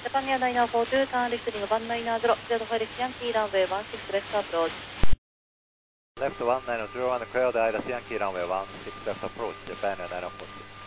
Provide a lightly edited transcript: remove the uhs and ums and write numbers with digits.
Japan Air 942, turn listening 190, 0 Felix Yankee, runway 16 left approach. Left 1901, clear the Iris Yankee, runway 16 left approach, Japan Air 942.